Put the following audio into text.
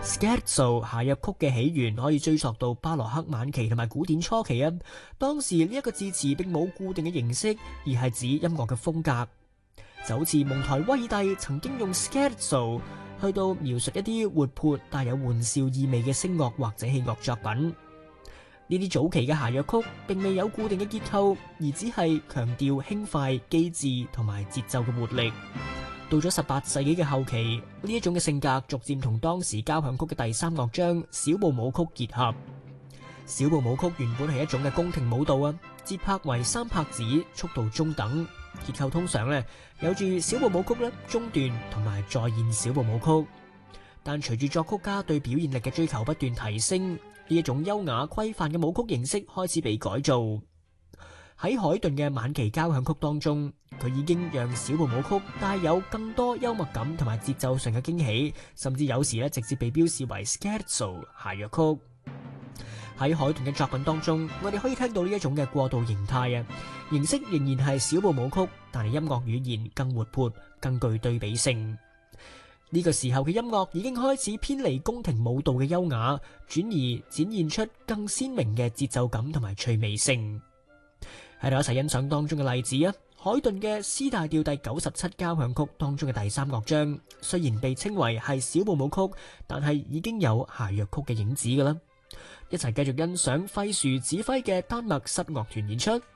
Scherzo 諧謔曲嘅起源可以追溯到巴洛克晚期同埋古典初期啊。當時呢一個字詞並冇固定嘅形式，而係指音樂嘅風格，就好似蒙台威爾第曾經用 Scherzo 去到描述一啲活潑帶有玩笑意味嘅聲樂或者器樂作品。呢啲早期嘅諧謔曲並未有固定嘅結構，而只係強調輕快、機智同埋節奏嘅活力。到咗18世紀嘅後期，呢一種嘅性格逐漸同當時交響曲嘅第三樂章小步舞曲結合。小步舞曲原本係一種嘅宮廷舞蹈啊，節拍為3拍子，速度中等，結構通常有住小步舞曲中段同埋再現小步舞曲。但隨住作曲家對表現力嘅追求不斷提升，呢一種優雅規範嘅舞曲形式開始被改造。喺海頓嘅晚期交響曲當中，佢已經讓小步舞曲帶有更多幽默感同埋節奏上嘅驚喜，甚至有時直接被標示為 Scherzo 諧謔曲。喺海頓嘅作品當中，我哋可以聽到呢一種嘅過渡形態啊，形式仍然係小步舞曲，但係音樂語言更活潑、更具對比性。呢個時候嘅音樂已經開始偏離宮廷舞蹈嘅優雅，轉而展現出更鮮明嘅節奏感同埋趣味性。喺度一齊欣賞當中嘅例子啊，海頓嘅 C 大調第97交響曲當中嘅第3樂章，雖然被稱為係小步舞曲，但係已經有諧謔曲嘅影子㗎啦。一齊繼續欣賞費殊指揮嘅丹麥室樂團演出。